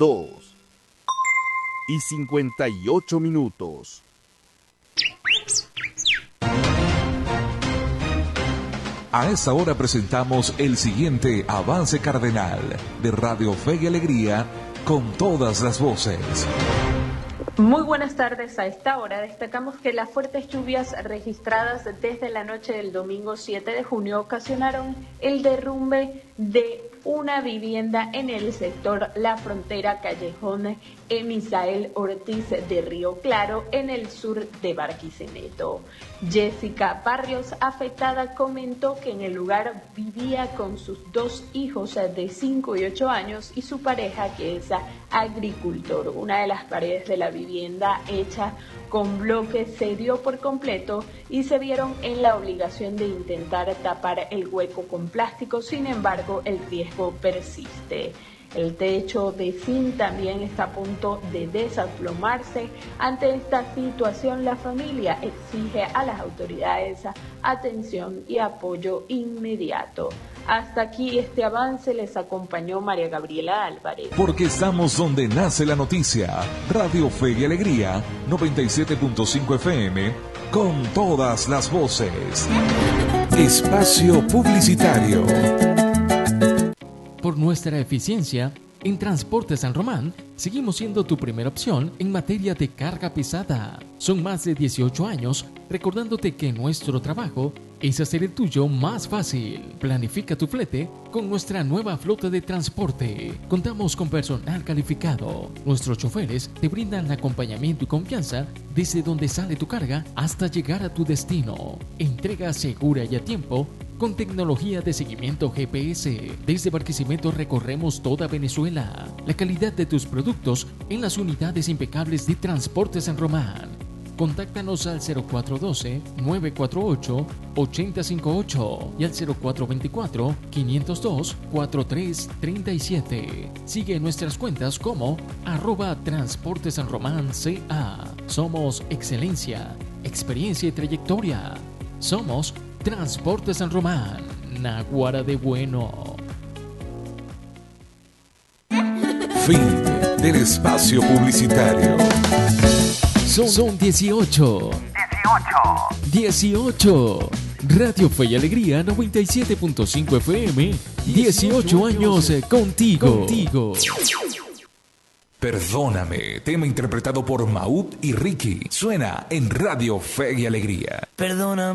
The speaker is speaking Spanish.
2:58. A esta hora presentamos el siguiente avance cardenal de Radio Fe y Alegría con todas las voces. Muy buenas tardes. A esta hora destacamos que las fuertes lluvias registradas desde la noche del domingo 7 de junio ocasionaron el derrumbe de una vivienda en el sector La Frontera, Callejón Misael Ortiz de Río Claro, en el sur de Barquisimeto. Jessica Barrios, afectada, comentó que en el lugar vivía con sus dos hijos de 5 y 8 años y su pareja, que es agricultor. Una de las paredes de la vivienda, hecha con bloques, se dio por completo y se vieron en la obligación de intentar tapar el hueco con plástico. Sin embargo, el riesgo persiste. El techo de zinc también está a punto de desaplomarse. Ante esta situación, la familia exige a las autoridades atención y apoyo inmediato. Hasta aquí este avance, les acompañó María Gabriela Álvarez. Porque estamos donde nace la noticia. Radio Fe y Alegría, 97.5 FM, con todas las voces. Espacio publicitario. Por nuestra eficiencia, en Transporte San Román, seguimos siendo tu primera opción en materia de carga pesada. Son más de 18 años recordándote que nuestro trabajo es hacer el tuyo más fácil. Planifica tu flete con nuestra nueva flota de transporte. Contamos con personal calificado. Nuestros choferes te brindan acompañamiento y confianza desde donde sale tu carga hasta llegar a tu destino. Entrega segura y a tiempo con tecnología de seguimiento GPS. Desde Barquisimeto recorremos toda Venezuela. La calidad de tus productos en las unidades impecables de Transporte San Román. Contáctanos al 0412-948-8058 y al 0424-502-4337. Sigue nuestras cuentas como @transportesanromanca. Somos excelencia, experiencia y trayectoria. Somos Transporte San Román, Naguara de bueno. Fin del espacio publicitario. Son 18. 18. Radio Fe y Alegría 97.5 FM. 18 años contigo. Perdóname, tema interpretado por Maud y Ricky. Suena en Radio Fe y Alegría. Perdóname.